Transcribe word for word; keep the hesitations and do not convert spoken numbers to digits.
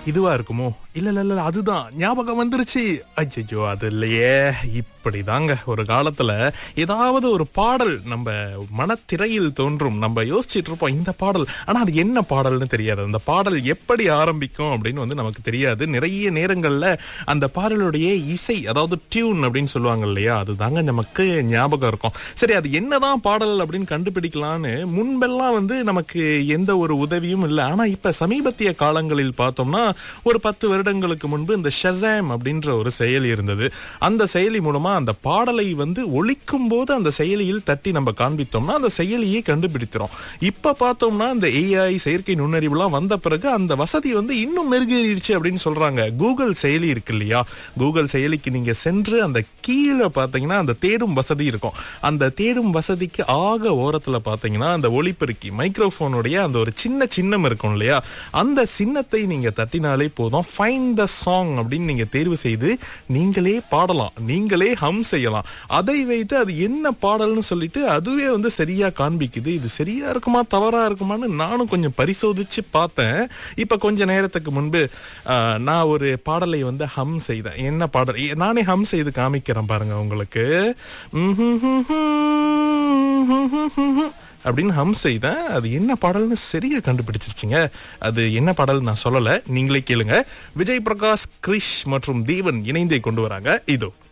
இதுவா இருக்குமோ? இல்ல இல்ல இல்ல அதுதான் ஞாபகம் வந்துருச்சு. ஐயோ அது இல்லையே. இப்படிதாங்க ஒரு காலத்துல ஏதாவது ஒரு பாடல் நம்ம மனத்திரையில் தோன்றும். நம்ம யோசிச்சுட்டு இருப்போம் இந்த பாடல், ஆனா அது என்ன பாடல்னு தெரியாது. அந்த பாடல் எப்படி ஆரம்பிக்கும் அப்படின்னு வந்து நமக்கு தெரியாது. நிறைய நேரங்கள்ல அந்த பாடலுடைய இசை, அதாவது டியூன் அப்படின்னு சொல்லுவாங்க இல்லையா, அதுதாங்க நமக்கு ஞாபகம் இருக்கும். சரி, அது என்னதான் பாடல் அப்படின்னு கண்டுபிடிக்கலான்னு முன்பெல்லாம் வந்து நமக்கு எந்த ஒரு உதவியும் இல்லை. ஆனா இப்ப சமீபத்திய காலங்களில் பார்த்தோம்னா ஒரு பத்து வருடங்களுக்கு முன்பு இந்த ஷசாம் அப்படின்ற ஒரு செயலி இருந்தது. அந்த செயலி மூலமா அந்த பாடலை வந்து ஒலிக்கும் போது அந்த செயலியில் தட்டி நம்ம காண்பித்தோம்னா அந்த செயலியை கண்டுபிடிக்கிறோம். இப்ப பார்த்தோம்னா இந்த ஏஐ செயற்கை நுண்ணறிவுலாம் வந்த பிறகு அந்த வசதி வந்து இன்னும் மெருகேறிடுச்சு அப்படின்னு சொல்றாங்க. கூகுள் செயலி இருக்கு இல்லையா, கூகுள் செயலிக்கு நீங்க சென்று அந்த கீழே பாத்தீங்கன்னா அந்த தேடும் வசதி இருக்கும். அந்த தேடும் வசதிக்கு ஆக ஓரத்துல பாத்தீங்கன்னா அந்த ஒலிபெருக்கி மைக்ரோபோனுடைய அந்த ஒரு சின்ன சின்னம் இருக்கும் இல்லையா, அந்த சின்னத்தை நீங்க தட்டினாலே போதும். ஃபைண்ட் த சாங் அப்படின்னு நீங்க தேர்வு செய்து நீங்களே பாடலாம், நீங்களே ஹம் செய்யலாம். அதை வைத்து அது என்ன பாடல்னு சொல்லிட்டு அதுவே வந்து சரியா காண்பிக்குது. இது சரியா இருக்குமா தவறா இருக்குமான்னு நானும் கொஞ்சம் பரிசோதிச்சு பார்த்தேன். இப்ப கொஞ்ச நேரத்துக்கு முன்பு நான் ஒரு பாடலை வந்து ஹம் செய்தேன். என்ன பாடல் நானே ஹம் செய்து காமிக்கிறேன் பாருங்க உங்களுக்கு. அப்படின்னு ஹம் செய்தேன். அது என்ன பாடல்னு சரியா கண்டுபிடிச்சிருச்சுங்க. அது என்ன பாடல் நான் சொல்லல, நீங்களே கேளுங்க. விஜய் பிரகாஷ், கிரிஷ் மற்றும் தேவன் இணைந்தே கொண்டு வராங்க. இதோ